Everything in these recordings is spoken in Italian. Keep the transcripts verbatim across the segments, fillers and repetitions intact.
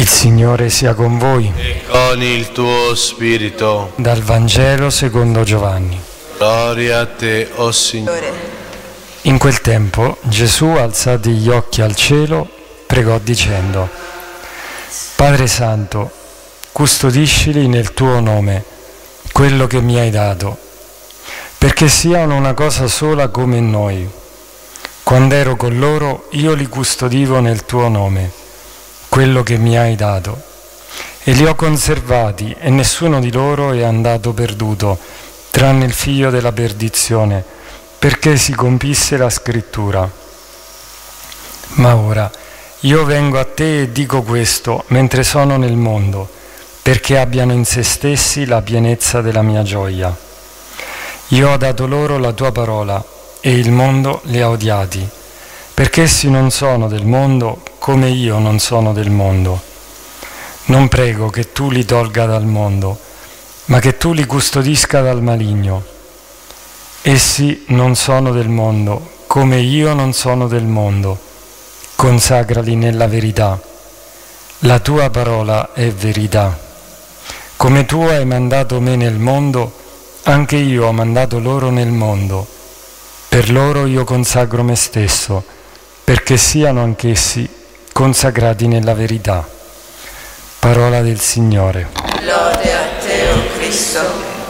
Il Signore sia con voi. E con il tuo spirito. Dal Vangelo secondo Giovanni. Gloria a te, o Signore. In quel tempo Gesù, alzati gli occhi al cielo, pregò dicendo: Padre Santo, custodiscili nel tuo nome, quello che mi hai dato, perché siano una cosa sola come noi. Quando ero con loro, io li custodivo nel tuo nome, quello che mi hai dato, e li ho conservati, e nessuno di loro è andato perduto, tranne il figlio della perdizione, perché si compisse la scrittura. Ma ora io vengo a te e dico questo mentre sono nel mondo, perché abbiano in se stessi la pienezza della mia gioia. Io ho dato loro la tua parola, e il mondo li ha odiati, perché essi non sono del mondo come io non sono del mondo. Non prego che tu li tolga dal mondo, ma che tu li custodisca dal maligno. Essi non sono del mondo, come io non sono del mondo. Consacrali nella verità. La tua parola è verità. Come tu hai mandato me nel mondo, anche io ho mandato loro nel mondo. Per loro io consacro me stesso, perché siano anch'essi consacrati nella verità. Parola del Signore. Lode a te, o Cristo.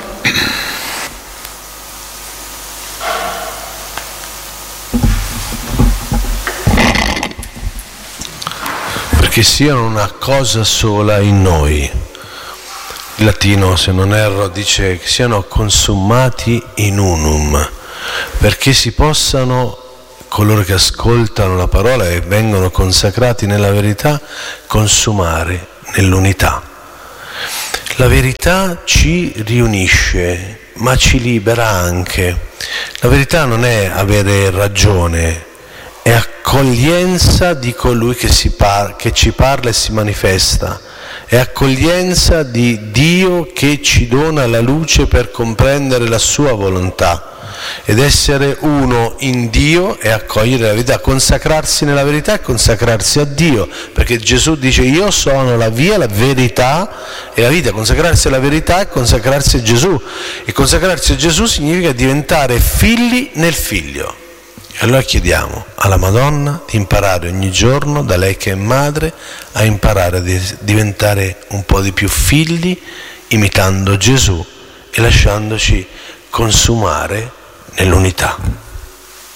Perché siano una cosa sola in noi. Il latino, se non erro, dice che siano consumati in unum, perché si possano, coloro che ascoltano la parola e vengono consacrati nella verità, consumare nell'unità. La verità ci riunisce, ma ci libera anche. La verità non è avere ragione, è accoglienza di colui che, si par- che ci parla e si manifesta, è accoglienza di Dio che ci dona la luce per comprendere la sua volontà. Ed essere uno in Dio è accogliere la verità, consacrarsi nella verità e consacrarsi a Dio, perché Gesù dice: io sono la via, la verità e la vita. Consacrarsi alla verità è consacrarsi a Gesù, e consacrarsi a Gesù significa diventare figli nel Figlio. E allora chiediamo alla Madonna di imparare ogni giorno, da lei che è madre, a imparare a diventare un po' di più figli, imitando Gesù e lasciandoci consumare nell'unità.